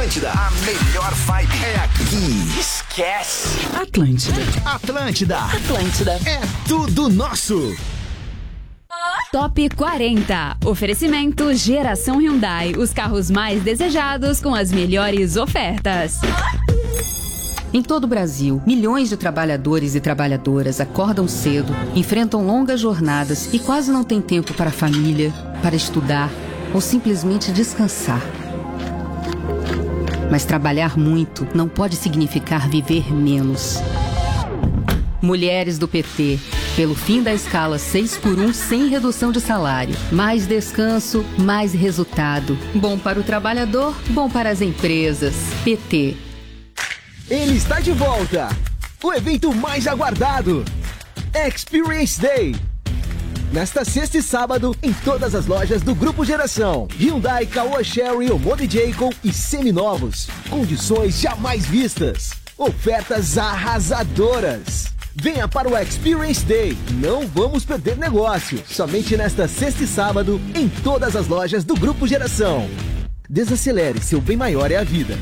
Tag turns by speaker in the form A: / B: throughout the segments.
A: Atlântida, a melhor vibe é aqui. Esquece.
B: Atlântida.
A: É tudo nosso.
C: Top 40. Oferecimento Geração Hyundai. Os carros mais desejados com as melhores ofertas.
D: Em todo o Brasil, milhões de trabalhadores e trabalhadoras acordam cedo, enfrentam longas jornadas e quase não têm tempo para a família, para estudar ou simplesmente descansar. Mas trabalhar muito não pode significar viver menos. Mulheres do PT, pelo fim da escala 6x1 sem redução de salário. Mais descanso, mais resultado. Bom para o trabalhador, bom para as empresas. PT.
E: Ele está de volta! O evento mais aguardado! Experience Day! Nesta sexta e sábado, em todas as lojas do Grupo Geração. Hyundai, Caoa Chery, Omode Jayco e seminovos. Condições jamais vistas. Ofertas arrasadoras. Venha para o Experience Day. Não vamos perder negócio. Somente nesta sexta e sábado, em todas as lojas do Grupo Geração. Desacelere, seu bem maior é a vida.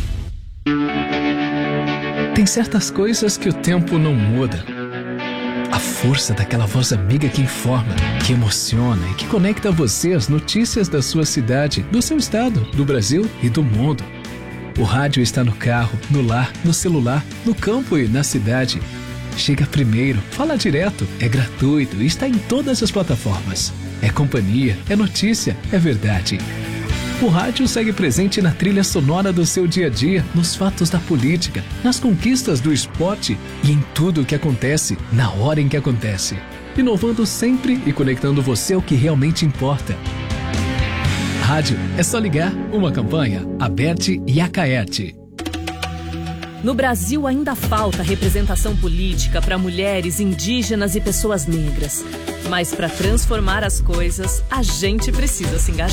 F: Tem certas coisas que o tempo não muda. A força daquela voz amiga que informa, que emociona e que conecta você às notícias da sua cidade, do seu estado, do Brasil e do mundo. O rádio está no carro, no lar, no celular, no campo e na cidade. Chega primeiro, fala direto, é gratuito e está em todas as plataformas. É companhia, é notícia, é verdade. O rádio segue presente na trilha sonora do seu dia a dia, nos fatos da política, nas conquistas do esporte e em tudo o que acontece, na hora em que acontece. Inovando sempre e conectando você ao que realmente importa. Rádio é só ligar. Uma campanha, Aberte e Acaerte.
G: No Brasil ainda falta representação política para mulheres, indígenas e pessoas negras. Mas para transformar as coisas, a gente precisa se engajar.